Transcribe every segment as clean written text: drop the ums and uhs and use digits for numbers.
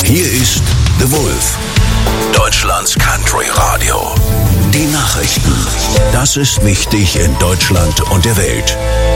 Hier ist The Wolf, Deutschlands Country Radio. Die Nachrichten. Das ist wichtig in Deutschland und der Welt.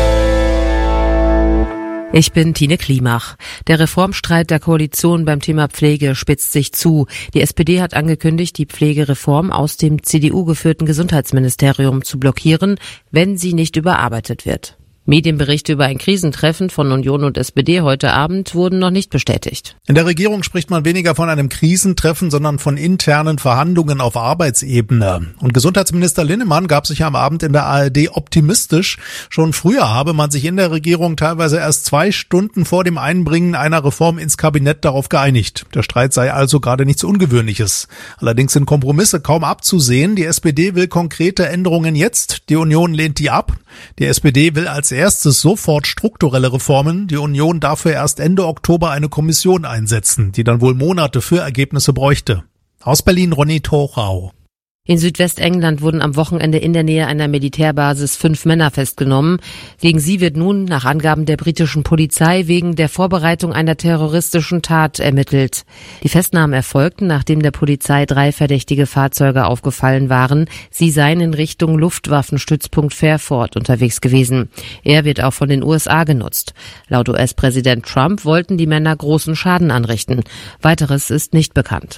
Ich bin Tine Klimach. Der Reformstreit der Koalition beim Thema Pflege spitzt sich zu. Die SPD hat angekündigt, die Pflegereform aus dem CDU-geführten Gesundheitsministerium zu blockieren, wenn sie nicht überarbeitet wird. Medienberichte über ein Krisentreffen von Union und SPD heute Abend wurden noch nicht bestätigt. In der Regierung spricht man weniger von einem Krisentreffen, sondern von internen Verhandlungen auf Arbeitsebene. Und Gesundheitsminister Linnemann gab sich am Abend in der ARD optimistisch. Schon früher habe man sich in der Regierung teilweise erst 2 Stunden vor dem Einbringen einer Reform ins Kabinett darauf geeinigt. Der Streit sei also gerade nichts Ungewöhnliches. Allerdings sind Kompromisse kaum abzusehen. Die SPD will konkrete Änderungen jetzt. Die Union lehnt die ab. Die SPD will als erstes sofort strukturelle Reformen, die Union dafür erst Ende Oktober eine Kommission einsetzen, die dann wohl Monate für Ergebnisse bräuchte. Aus Berlin Ronny Thorau. In Südwestengland wurden am Wochenende in der Nähe einer Militärbasis 5 Männer festgenommen. Gegen sie wird nun nach Angaben der britischen Polizei wegen der Vorbereitung einer terroristischen Tat ermittelt. Die Festnahmen erfolgten, nachdem der Polizei 3 verdächtige Fahrzeuge aufgefallen waren. Sie seien in Richtung Luftwaffenstützpunkt Fairford unterwegs gewesen. Er wird auch von den USA genutzt. Laut US-Präsident Trump wollten die Männer großen Schaden anrichten. Weiteres ist nicht bekannt.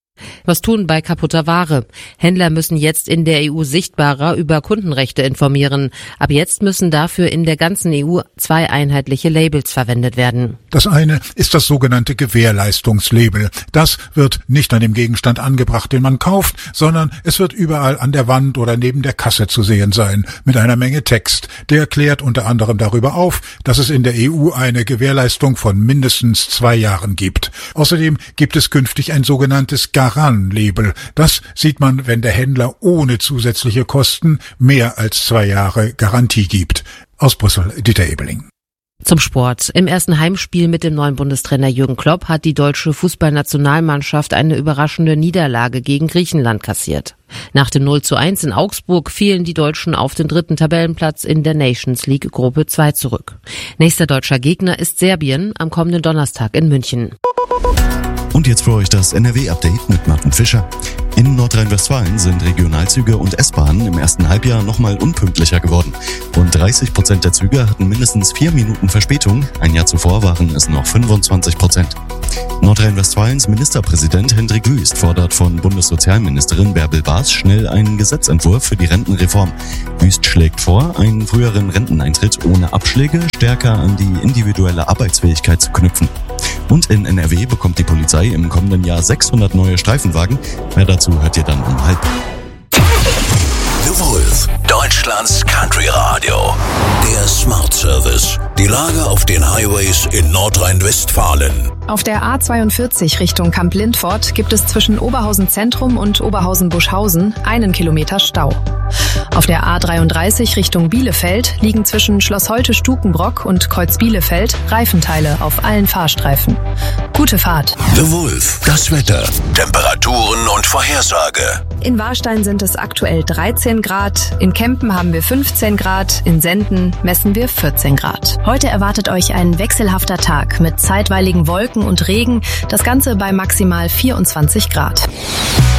Was tun bei kaputter Ware? Händler müssen jetzt in der EU sichtbarer über Kundenrechte informieren. Ab jetzt müssen dafür in der ganzen EU 2 einheitliche Labels verwendet werden. Das eine ist das sogenannte Gewährleistungslabel. Das wird nicht an dem Gegenstand angebracht, den man kauft, sondern es wird überall an der Wand oder neben der Kasse zu sehen sein, mit einer Menge Text. Der klärt unter anderem darüber auf, dass es in der EU eine Gewährleistung von mindestens 2 Jahren gibt. Außerdem gibt es künftig ein sogenanntes Garan-Label. Das sieht man, wenn der Händler ohne zusätzliche Kosten mehr als 2 Jahre Garantie gibt. Aus Brüssel, Dieter Ebeling. Zum Sport. Im ersten Heimspiel mit dem neuen Bundestrainer Jürgen Klopp hat die deutsche Fußballnationalmannschaft eine überraschende Niederlage gegen Griechenland kassiert. Nach dem 0:1 in Augsburg fielen die Deutschen auf den 3. Tabellenplatz in der Nations League Gruppe 2 zurück. Nächster deutscher Gegner ist Serbien am kommenden Donnerstag in München. Und jetzt für euch das NRW-Update mit Martin Fischer. In Nordrhein-Westfalen sind Regionalzüge und S-Bahnen im ersten Halbjahr nochmal unpünktlicher geworden. Rund 30% der Züge hatten mindestens 4 Minuten Verspätung. Ein Jahr zuvor waren es noch 25%. Nordrhein-Westfalens Ministerpräsident Hendrik Wüst fordert von Bundessozialministerin Bärbel Baas schnell einen Gesetzentwurf für die Rentenreform. Wüst schlägt vor, einen früheren Renteneintritt ohne Abschläge stärker an die individuelle Arbeitsfähigkeit zu knüpfen. Und in NRW bekommt die Polizei im kommenden Jahr 600 neue Streifenwagen. Mehr dazu hört ihr dann um 12:30. The Wolf, Deutschlands Country Radio. Der Smart Service. Die Lage auf den Highways in Nordrhein-Westfalen. Auf der A42 Richtung Kamp-Lindfort gibt es zwischen Oberhausen Zentrum und Oberhausen-Buschhausen 1 Kilometer Stau. Auf der A33 Richtung Bielefeld liegen zwischen Schloss Holte-Stukenbrock und Kreuz Bielefeld Reifenteile auf allen Fahrstreifen. Gute Fahrt. The Wolf, das Wetter, Temperaturen und Vorhersage. In Warstein sind es aktuell 13 Grad, in Kempen haben wir 15 Grad, in Senden messen wir 14 Grad. Heute erwartet euch ein wechselhafter Tag mit zeitweiligen Wolken und Regen, das Ganze bei maximal 24 Grad.